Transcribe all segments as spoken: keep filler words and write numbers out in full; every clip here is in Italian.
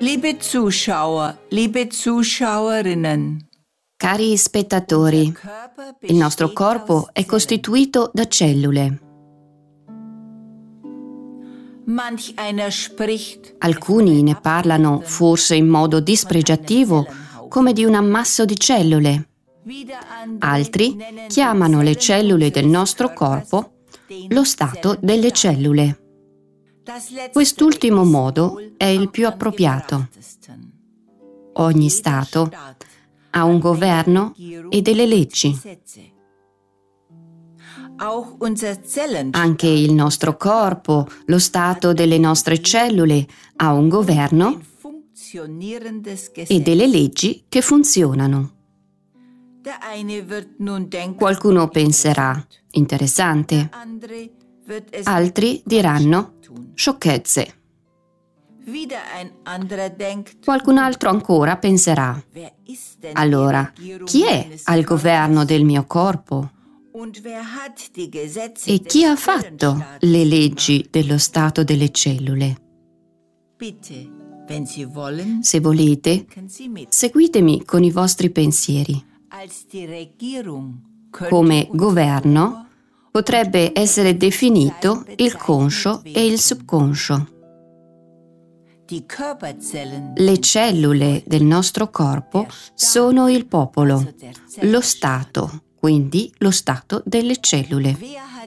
Liebe Zuschauer, liebe Zuschauerinnen. Cari spettatori, il nostro corpo è costituito da cellule. Alcuni ne parlano forse in modo dispregiativo come di un ammasso di cellule. Altri chiamano le cellule del nostro corpo lo stato delle cellule. Quest'ultimo modo è il più appropriato. Ogni stato ha un governo e delle leggi. Anche il nostro corpo, lo stato delle nostre cellule, ha un governo e delle leggi che funzionano. Qualcuno penserà, interessante. Altri diranno, sciocchezze. Qualcun altro ancora penserà, allora, chi è al governo del mio corpo? E chi ha fatto le leggi dello stato delle cellule? Se volete, seguitemi con i vostri pensieri. Come governo potrebbe essere definito il conscio e il subconscio. Le cellule del nostro corpo sono il popolo, lo Stato, quindi lo stato delle cellule.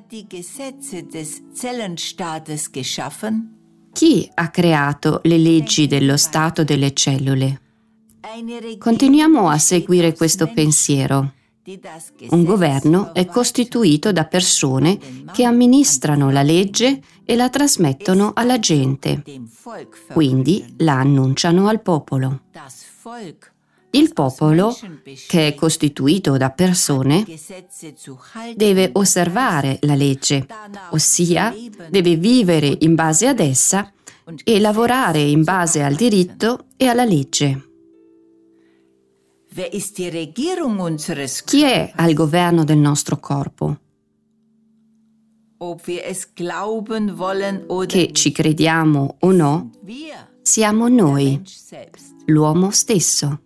Chi ha creato le leggi dello stato delle cellule? Continuiamo a seguire questo pensiero. Un governo è costituito da persone che amministrano la legge e la trasmettono alla gente, quindi la annunciano al popolo. Il popolo, che è costituito da persone, deve osservare la legge, ossia deve vivere in base ad essa e lavorare in base al diritto e alla legge. Chi è al governo del nostro corpo? Che ci crediamo o no, siamo noi, l'uomo stesso.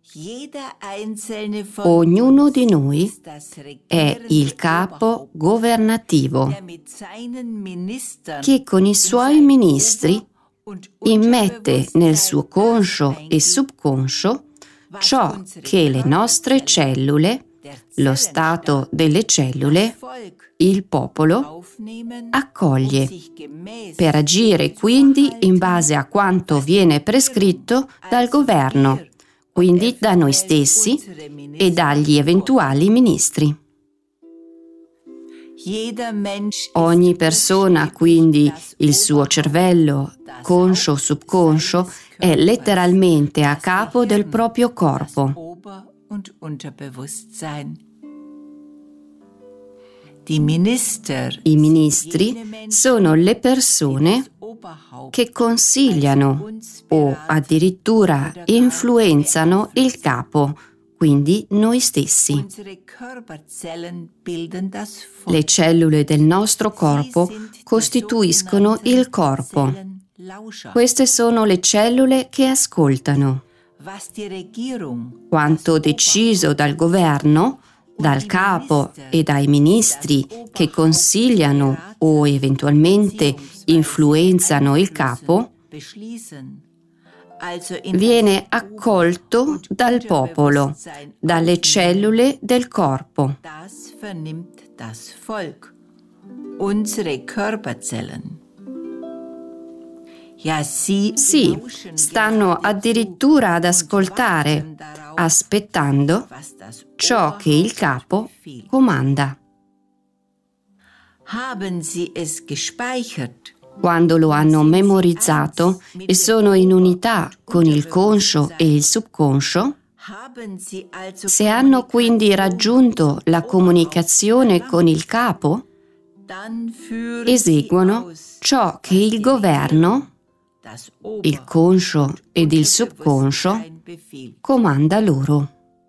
Ognuno di noi è il capo governativo che con i suoi ministri immette nel suo conscio e subconscio ciò che le nostre cellule, lo stato delle cellule, il popolo, accoglie, per agire quindi in base a quanto viene prescritto dal governo, quindi da noi stessi e dagli eventuali ministri. Ogni persona ha quindi il suo cervello, conscio o subconscio, è letteralmente a capo del proprio corpo. I ministri sono le persone che consigliano o addirittura influenzano il capo, quindi noi stessi. Le cellule del nostro corpo costituiscono il corpo. Queste sono le cellule che ascoltano. Quanto deciso dal governo, dal capo e dai ministri che consigliano o eventualmente influenzano il capo, viene accolto dal popolo, dalle cellule del corpo. Sì, stanno addirittura ad ascoltare, aspettando ciò che il capo comanda. Quando lo hanno memorizzato e sono in unità con il conscio e il subconscio, se hanno quindi raggiunto la comunicazione con il capo, eseguono ciò che il governo, il conscio ed il subconscio, comanda loro.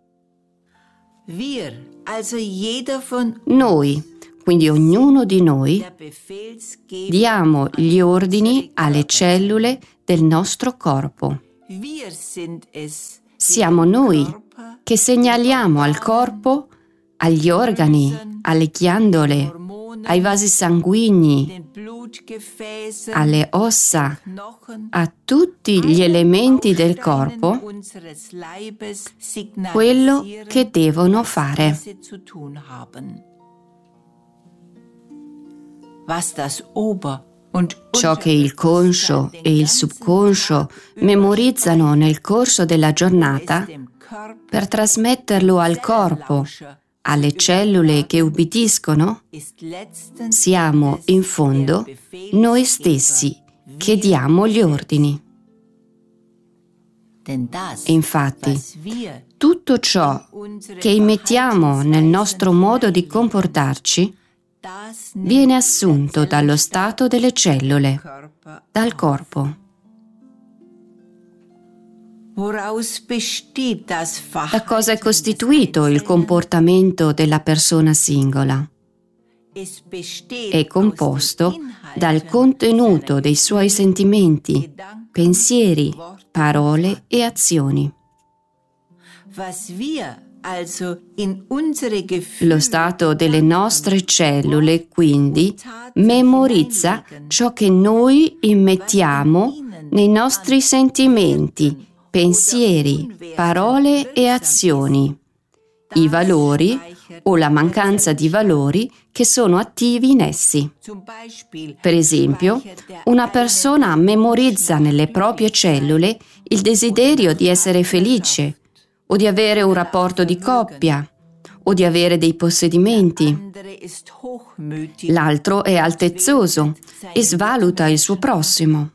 Noi, quindi ognuno di noi, diamo gli ordini alle cellule del nostro corpo. Siamo noi che segnaliamo al corpo, agli organi, alle ghiandole, ai vasi sanguigni, alle ossa, a tutti gli elementi del corpo, quello che devono fare. Ciò che il conscio e il subconscio memorizzano nel corso della giornata, per trasmetterlo al corpo, alle cellule che ubbidiscono, siamo in fondo noi stessi che diamo gli ordini. Infatti, tutto ciò che immettiamo nel nostro modo di comportarci viene assunto dallo stato delle cellule, dal corpo. Da cosa è costituito il comportamento della persona singola? È composto dal contenuto dei suoi sentimenti, pensieri, parole e azioni. Lo stato delle nostre cellule, quindi, memorizza ciò che noi immettiamo nei nostri sentimenti, pensieri, parole e azioni, i valori o la mancanza di valori che sono attivi in essi. Per esempio, una persona memorizza nelle proprie cellule il desiderio di essere felice, o di avere un rapporto di coppia, o di avere dei possedimenti. L'altro è altezzoso e svaluta il suo prossimo.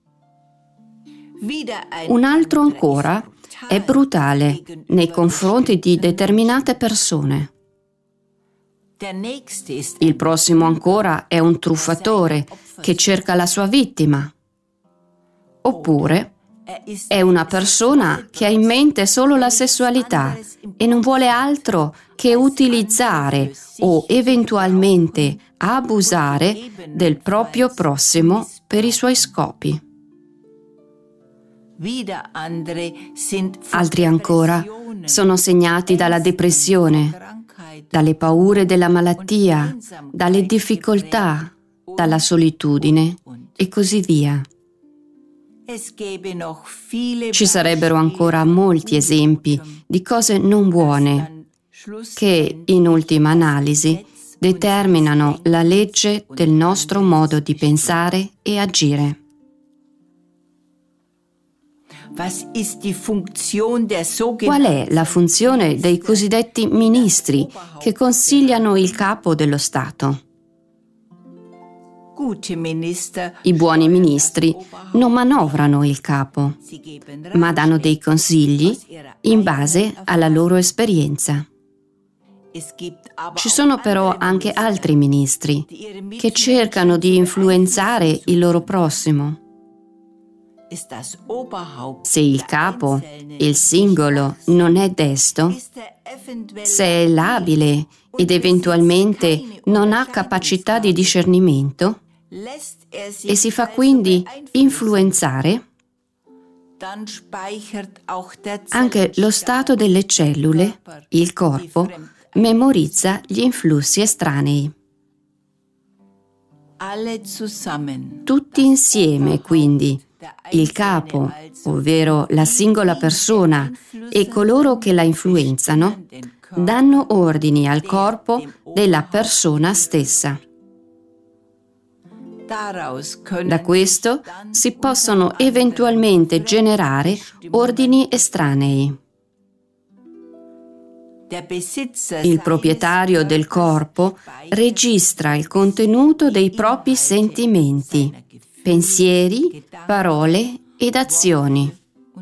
Un altro ancora è brutale nei confronti di determinate persone. Il prossimo ancora è un truffatore che cerca la sua vittima. Oppure è una persona che ha in mente solo la sessualità e non vuole altro che utilizzare o eventualmente abusare del proprio prossimo per i suoi scopi. Altri ancora sono segnati dalla depressione, dalle paure della malattia, dalle difficoltà, dalla solitudine e così via. Ci sarebbero ancora molti esempi di cose non buone che, in ultima analisi, determinano la legge del nostro modo di pensare e agire. Qual è la funzione dei cosiddetti ministri che consigliano il capo dello Stato? I buoni ministri non manovrano il capo, ma danno dei consigli in base alla loro esperienza. Ci sono però anche altri ministri che cercano di influenzare il loro prossimo. Se il capo, il singolo, non è desto, se è labile ed eventualmente non ha capacità di discernimento e si fa quindi influenzare, anche lo stato delle cellule, il corpo, memorizza gli influssi estranei. Tutti insieme, quindi, il capo, ovvero la singola persona, e coloro che la influenzano, danno ordini al corpo della persona stessa. Da questo si possono eventualmente generare ordini estranei. Il proprietario del corpo registra il contenuto dei propri sentimenti, pensieri, parole ed azioni.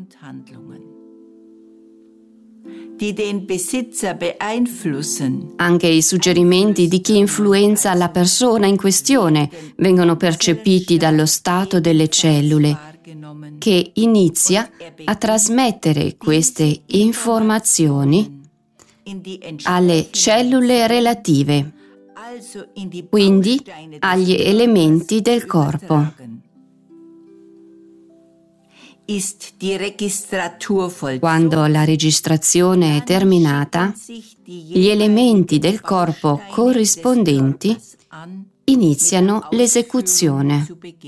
Anche i suggerimenti di chi influenza la persona in questione vengono percepiti dallo stato delle cellule, che inizia a trasmettere queste informazioni alle cellule relative, quindi agli elementi del corpo. Quando la registrazione è terminata, gli elementi del corpo corrispondenti iniziano l'esecuzione.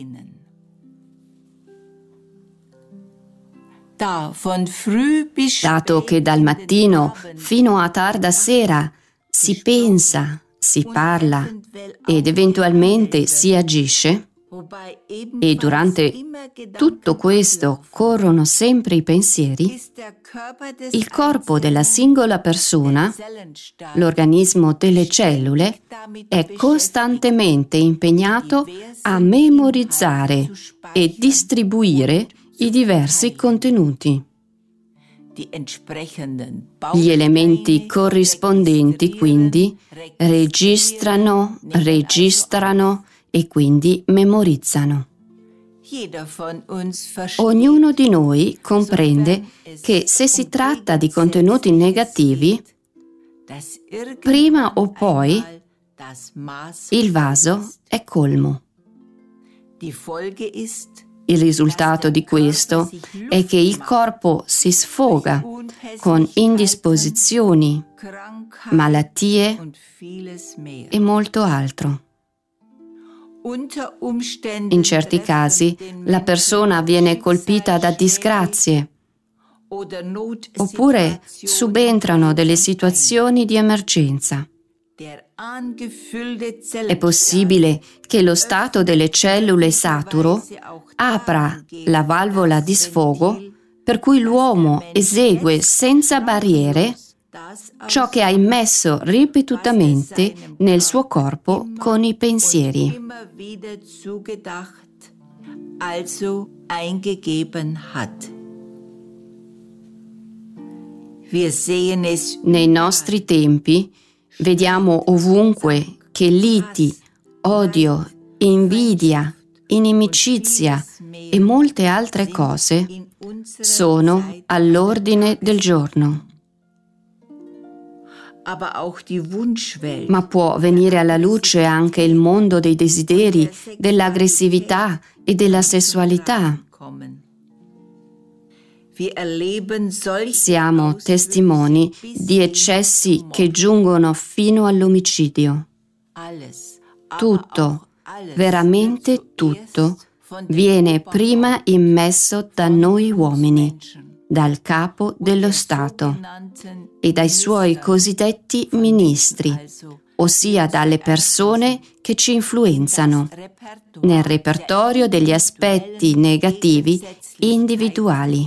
Dato che dal mattino fino a tarda sera si pensa, si parla ed eventualmente si agisce, e durante tutto questo corrono sempre i pensieri, il corpo della singola persona, l'organismo delle cellule, è costantemente impegnato a memorizzare e distribuire i diversi contenuti. Gli elementi corrispondenti quindi registrano, registrano e quindi memorizzano. Ognuno di noi comprende che se si tratta di contenuti negativi, prima o poi il vaso è colmo. Il risultato di questo è che il corpo si sfoga con indisposizioni, malattie e molto altro. In certi casi la persona viene colpita da disgrazie, oppure subentrano delle situazioni di emergenza. È possibile che lo stato delle cellule saturo apra la valvola di sfogo per cui l'uomo esegue senza barriere ciò che ha immesso ripetutamente nel suo corpo con i pensieri. Nei nostri tempi vediamo ovunque che liti, odio, invidia, inimicizia e molte altre cose sono all'ordine del giorno. Ma può venire alla luce anche il mondo dei desideri, dell'aggressività e della sessualità. Siamo testimoni di eccessi che giungono fino all'omicidio. Tutto, veramente tutto, viene prima immesso da noi uomini, dal capo dello Stato e dai suoi cosiddetti ministri, ossia dalle persone che ci influenzano, nel repertorio degli aspetti negativi individuali.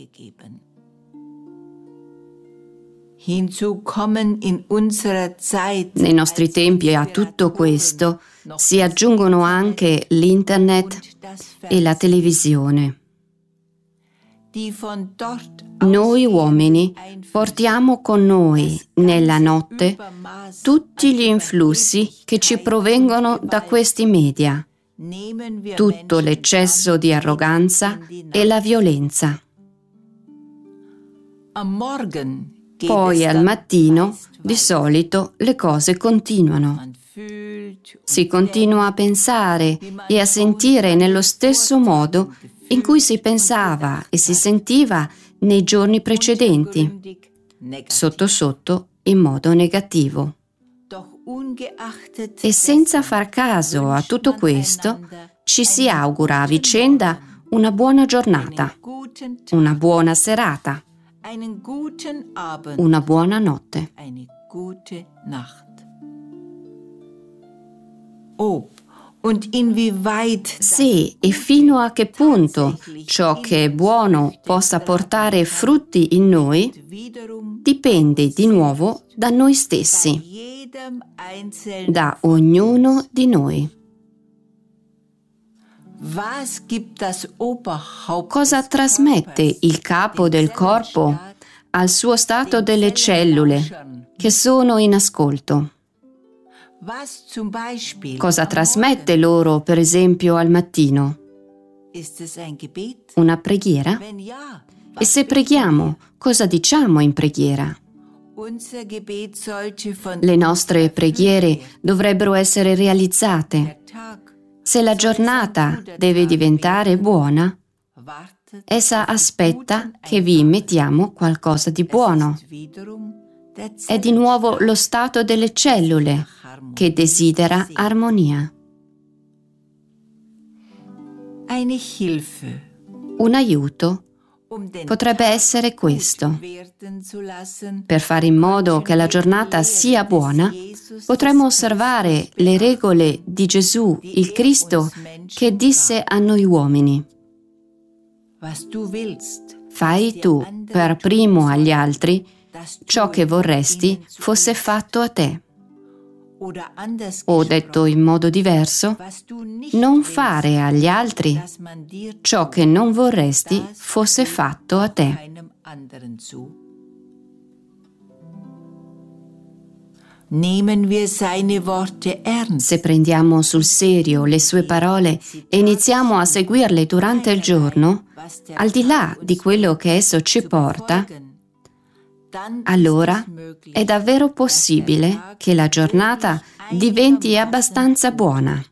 Nei nostri tempi a tutto questo si aggiungono anche l'internet e la televisione. Noi uomini portiamo con noi nella notte tutti gli influssi che ci provengono da questi media, tutto l'eccesso di arroganza e la violenza. Poi al mattino, di solito, le cose continuano. Si continua a pensare e a sentire nello stesso modo in cui si pensava e si sentiva nei giorni precedenti, sotto sotto in modo negativo. E senza far caso a tutto questo, ci si augura a vicenda una buona giornata, una buona serata, una buona notte. Se e fino a che punto ciò che è buono possa portare frutti in noi, dipende di nuovo da noi stessi, da ognuno di noi. Cosa trasmette il capo del corpo al suo stato delle cellule che sono in ascolto? Cosa trasmette loro, per esempio, al mattino? Una preghiera? E se preghiamo, cosa diciamo in preghiera? Le nostre preghiere dovrebbero essere realizzate. Se la giornata deve diventare buona, Essa aspetta che vi mettiamo qualcosa di buono. È di nuovo lo stato delle cellule che desidera armonia. Un aiuto potrebbe essere questo. Per fare in modo che la giornata sia buona, potremmo osservare le regole di Gesù, il Cristo, che disse a noi uomini: fai tu per primo agli altri ciò che vorresti fosse fatto a te. O detto in modo diverso, non fare agli altri ciò che non vorresti fosse fatto a te. Se prendiamo sul serio le sue parole e iniziamo a seguirle durante il giorno, al di là di quello che esso ci porta, allora è davvero possibile che la giornata diventi abbastanza buona.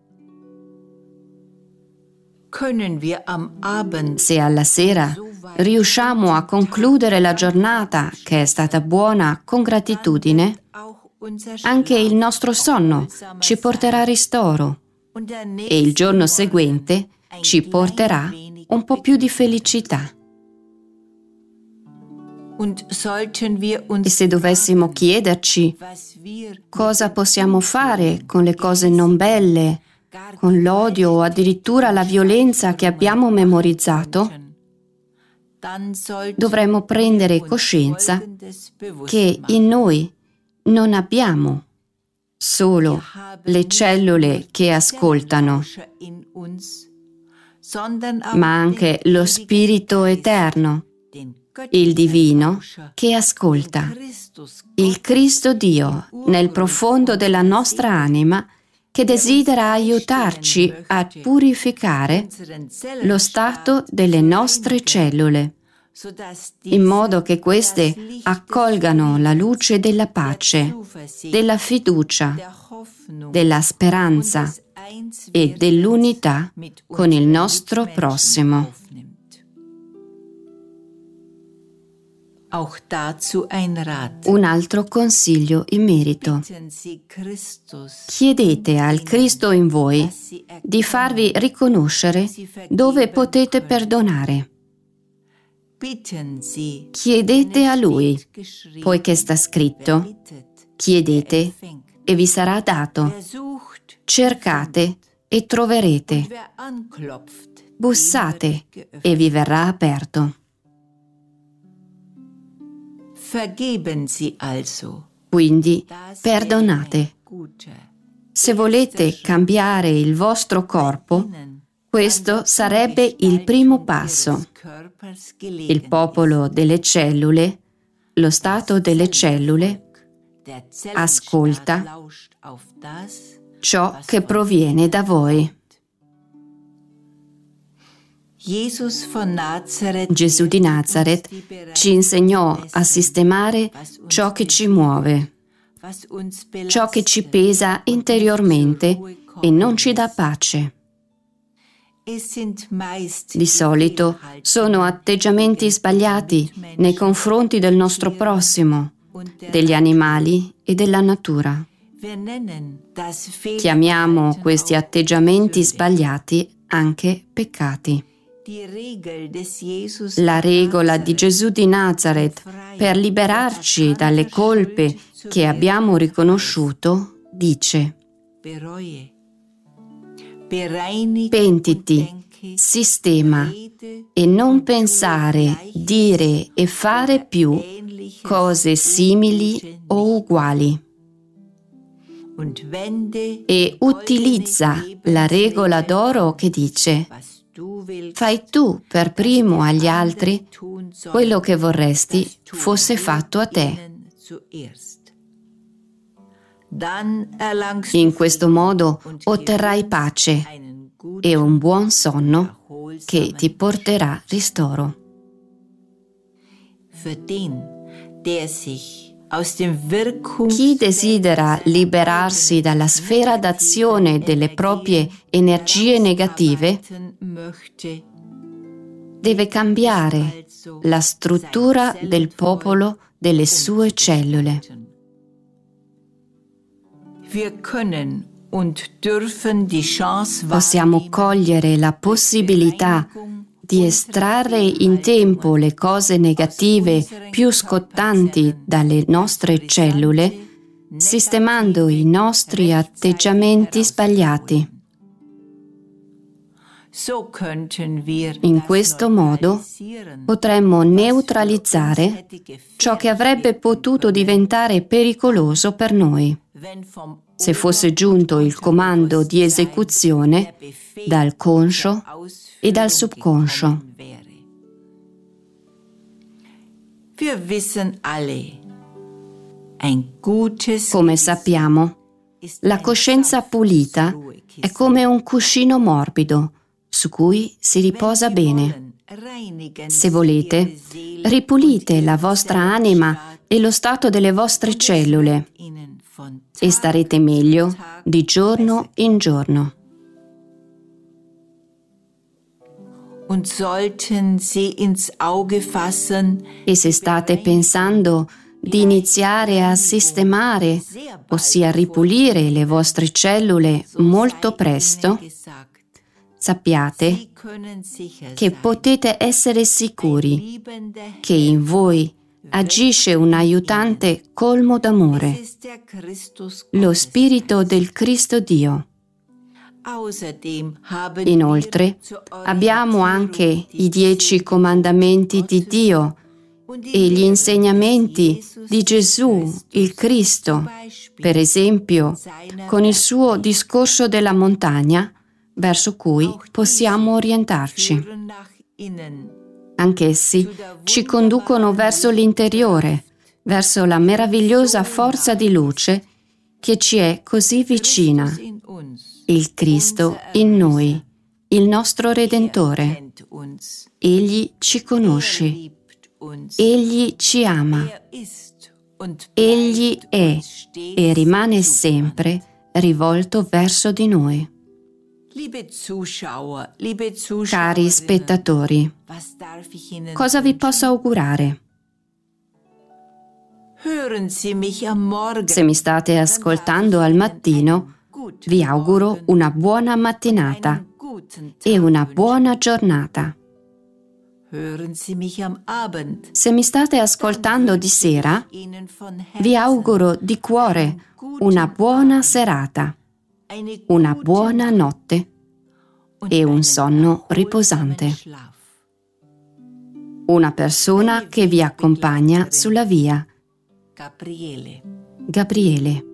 Se alla sera riusciamo a concludere la giornata che è stata buona con gratitudine, anche il nostro sonno ci porterà ristoro e il giorno seguente ci porterà un po' più di felicità. E se dovessimo chiederci cosa possiamo fare con le cose non belle, con l'odio o addirittura la violenza che abbiamo memorizzato, dovremmo prendere coscienza che in noi non abbiamo solo le cellule che ascoltano, ma anche lo Spirito Eterno, il Divino che ascolta, il Cristo Dio nel profondo della nostra anima che desidera aiutarci a purificare lo stato delle nostre cellule, in modo che queste accolgano la luce della pace, della fiducia, della speranza e dell'unità con il nostro prossimo. Un altro consiglio in merito. Chiedete al Cristo in voi di farvi riconoscere dove potete perdonare. Chiedete a Lui, poiché sta scritto: chiedete e vi sarà dato, cercate e troverete, bussate e vi verrà aperto. Quindi perdonate. Se volete cambiare il vostro corpo, questo sarebbe il primo passo. Il popolo delle cellule, lo stato delle cellule, ascolta ciò che proviene da voi. Gesù di Nazareth ci insegnò a sistemare ciò che ci muove, ciò che ci pesa interiormente e non ci dà pace. Di solito sono atteggiamenti sbagliati nei confronti del nostro prossimo, degli animali e della natura. Chiamiamo questi atteggiamenti sbagliati anche peccati. La regola di Gesù di Nazareth per liberarci dalle colpe che abbiamo riconosciuto dice: pentiti, sistema e non pensare, dire e fare più cose simili o uguali. E utilizza la regola d'oro che dice: fai tu per primo agli altri quello che vorresti fosse fatto a te. In questo modo otterrai pace e un buon sonno che ti porterà ristoro. Chi desidera liberarsi dalla sfera d'azione delle proprie energie negative deve cambiare la struttura del popolo delle sue cellule. Possiamo cogliere la possibilità di estrarre in tempo le cose negative più scottanti dalle nostre cellule, sistemando i nostri atteggiamenti sbagliati. In questo modo potremmo neutralizzare ciò che avrebbe potuto diventare pericoloso per noi, se fosse giunto il comando di esecuzione dal conscio e dal subconscio. Come sappiamo, la coscienza pulita è come un cuscino morbido su cui si riposa bene. Se volete, ripulite la vostra anima e lo stato delle vostre cellule e starete meglio di giorno in giorno. E se state pensando di iniziare a sistemare, ossia ripulire le vostre cellule molto presto, sappiate che potete essere sicuri che in voi agisce un aiutante colmo d'amore, lo Spirito del Cristo Dio. Inoltre, abbiamo anche i dieci comandamenti di Dio e gli insegnamenti di Gesù, il Cristo, per esempio, con il suo discorso della montagna, verso cui possiamo orientarci. Anch'essi ci conducono verso l'interiore, verso la meravigliosa forza di luce che ci è così vicina, il Cristo in noi, il nostro Redentore. Egli ci conosce, Egli ci ama, Egli è e rimane sempre rivolto verso di noi. Cari spettatori, cosa vi posso augurare? Se mi state ascoltando al mattino, vi auguro una buona mattinata e una buona giornata. Se mi state ascoltando di sera, vi auguro di cuore una buona serata, una buona notte e un sonno riposante. Una persona che vi accompagna sulla via. Gabriele.